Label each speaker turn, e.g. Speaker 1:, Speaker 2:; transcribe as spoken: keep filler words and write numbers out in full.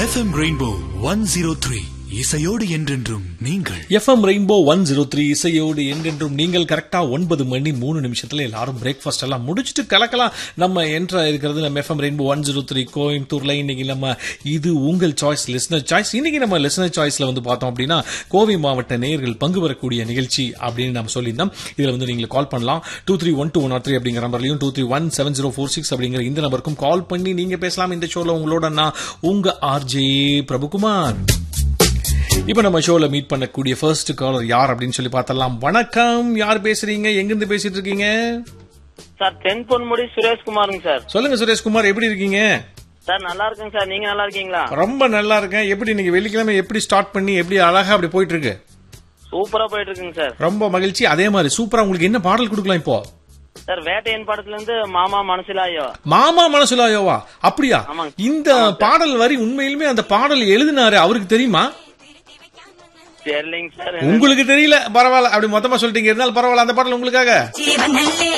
Speaker 1: FM rainbow one zero three இசையோடு என்றென்றும் நீங்கள்.
Speaker 2: FM rainbow one zero three இசையோடு என்றென்றும் நீங்கள். கரெக்டா ஒன்பது மணி மூணு நிமிஷத்துல எல்லாரும் பிரேக்ஃபாஸ்ட் எல்லாம் முடிச்சுட்டு கலக்கலாம். நம்ம என்ட்ரா இருக்கிறது நம்ம FM rainbow one zero three கோயம்புத்தூர்ல. இன்னைக்கு நம்ம இது உங்கள் சாய்ஸ் லிஸ்னர் சாய்ஸ். இன்னைக்கு நம்ம லிஸ்னர் சாய்ஸ்ல வந்து பார்த்தோம் அப்படின்னா கோவை மாவட்ட நேயர்கள் பங்கு பெறக்கூடிய நிகழ்ச்சி அப்படின்னு நம்ம சொல்லியிருந்தோம். இதுல வந்து நீங்க கால் பண்ணலாம் two three one two one R three அப்படிங்கிற நம்பர்லையும் two three one seven zero four six அப்படிங்கிற இந்த நம்பருக்கும் கால் பண்ணி நீங்க பேசலாம். இந்த ஷோல உங்களோட நான் உங்க ஆர்ஜே பிரபுகுமார். இப்ப நம்ம ஷோல மீட் பண்ணக்கூடிய ஃபர்ஸ்ட் காலர் யார் அப்படின்னு சொல்லி பார்த்தலாம். வணக்கம், யார் பேசுறீங்க, எங்கிருந்து பேசிட்டு இருக்கீங்க?
Speaker 3: Sir then Ponmudi சுரேஷ்குமாருங்க sir.
Speaker 2: சொல்லுங்க சுரேஷ்குமார், எப்படி இருக்கீங்க?
Speaker 3: சார் நல்லா இருக்கேங்க சார், நீங்க நல்லா இருக்கீங்களா?
Speaker 2: ரொம்ப நல்லா இருக்கேன். எப்படி நீங்க வெள்ளிக்கிழமை எப்படி ஸ்டார்ட் பண்ணி எப்படி அழகா அப்படி போயிட்டு இருக்கு?
Speaker 3: சூப்பரா போயிட்டு இருக்குங்க சார்.
Speaker 2: ரொம்ப மகிழ்ச்சி. அதே மாதிரி சூப்பரா உங்களுக்கு என்ன பாடல் கொடுக்கலாம் இப்போ?
Speaker 3: சார் வேட்டையன் படத்துல இருந்து மாமா மனசுலாயோ.
Speaker 2: மாமா மனசுலாயோவா? அப்படியா? இந்த பாடல் வரி உண்மையிலுமே அந்த பாடல் எழுதினாரு அவருக்கு தெரியுமா?
Speaker 3: தெரியலைங்க சார்.
Speaker 2: உங்களுக்கு தெரியல, பரவாயில்ல. அப்படி மொத்தமா சொல்லிட்டீங்க. இருந்தாலும் பரவாயில்ல, அந்த பாடல் உங்களுக்காக.